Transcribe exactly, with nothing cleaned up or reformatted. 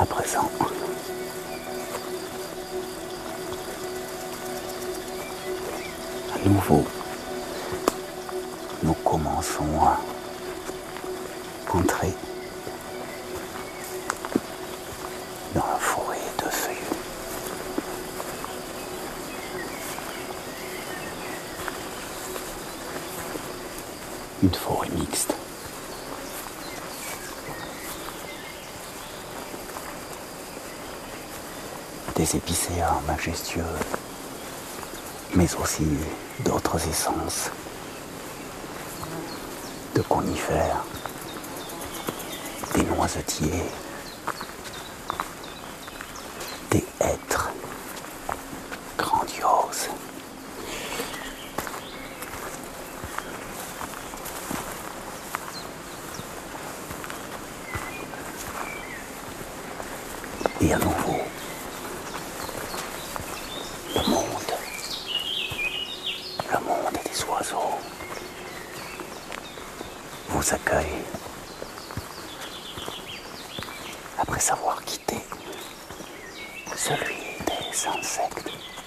À présent, à nouveau, nous commençons à entrer dans la forêt de feuillus. Une forêt mixte. Des épicéas majestueux, mais aussi d'autres essences, de conifères, des noisetiers, des hêtres grandioses. Et à nouveau, le monde, le monde des oiseaux vous accueille après avoir quitté celui des insectes.